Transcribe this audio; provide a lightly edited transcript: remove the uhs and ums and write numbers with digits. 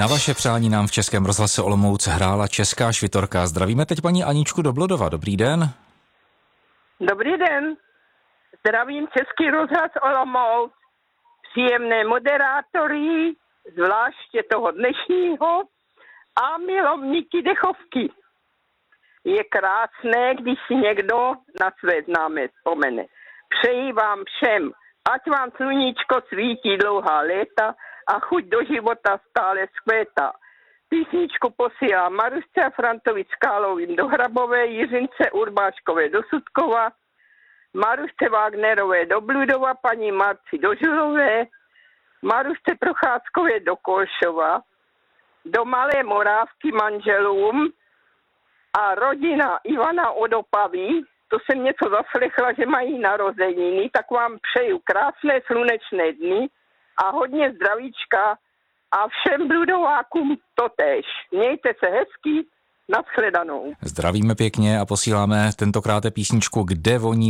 Na vaše přání nám v Českém rozhlase Olomouc hrála Česká švitorka. Zdravíme teď paní Aničku do Blodova. Dobrý den. Dobrý den. Zdravím Český rozhlas Olomouc. Příjemné moderátory, zvláště toho dnešního, a milovníky dechovky. Je krásné, když si někdo na své známé vzpomene. Přeji vám všem, ať vám sluníčko svítí dlouhá léta a chuť do života stále vzkvétá. Písničku posílám Marušce a Frantovi Skálovým do Hrabové, Jiřince Urbáškové do Sudkova, Marušce Wagnerové do Bludova, paní Marci do Žulové, Marušce Procházkové do Kolšova, do Malé Morávky manželům a rodina Ivana od Opavy. To jsem něco zaslechla, že mají narozeniny, tak vám přeju krásné slunečné dny a hodně zdravíčka a všem bludovákům totéž. Mějte se hezky, nashledanou. Zdravíme pěkně a posíláme tentokrát písničku Kde voní